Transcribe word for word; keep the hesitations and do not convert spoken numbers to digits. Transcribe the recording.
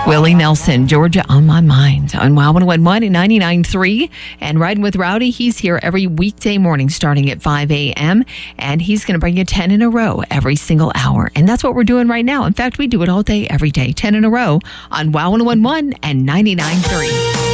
Willie Nelson, Georgia on My Mind on Wow one oh one point one and ninety-nine point three. And Riding with Rowdy, he's here every weekday morning starting at five a.m. And he's going to bring you ten in a row every single hour. And that's what we're doing right now. In fact, we do it all day, every day, ten in a row on Wow one oh one point one and ninety-nine point three.